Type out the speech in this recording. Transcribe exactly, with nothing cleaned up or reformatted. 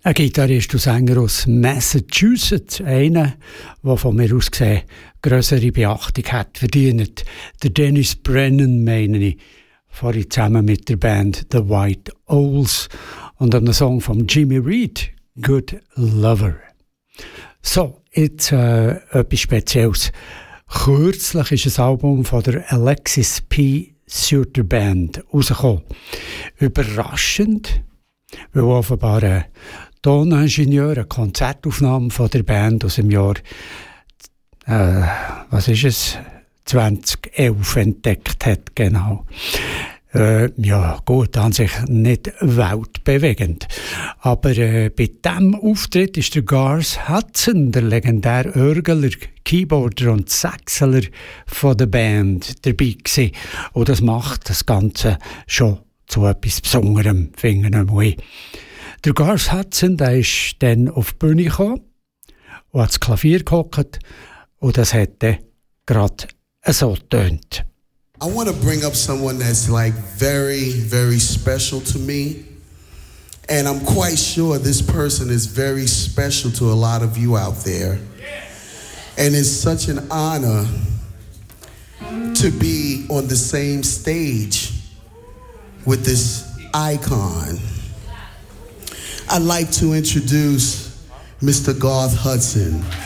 Ein Gitarrist und Sänger aus Massachusetts, einer, der von mir aus gesehen grössere Beachtung hat verdient. Der Dennis Brennan, meine ich, vorhin zusammen mit der Band The White Owls und einem Song von Jimmy Reed, Good Lover. So, jetzt äh, etwas Spezielles. Kürzlich ist ein Album von der Alexis P. Suter Band rausgekommen. Überraschend, weil offenbar ein Toningenieur eine Konzertaufnahme von der Band aus dem Jahr äh, was ist es? zwanzig elf entdeckt hat, genau. Äh, ja, gut, an sich nicht weltbewegend. Aber äh, bei diesem Auftritt ist der Garth Hudson, der legendäre Orgeler, Keyboarder und Sechseler von der Band, dabei gewesen. Und das macht das Ganze schon zu etwas Besonderem, finden wir. Der Garth Hudson, der ist dann auf die Bühne gekommen und hat das Klavier gehockt und das hat dann gerade so getönt. I want to bring up someone that's like very, very special to me. And I'm quite sure this person is very special to a lot of you out there. And it's such an honor to be on the same stage with this icon. I'd like to introduce Mister Garth Hudson.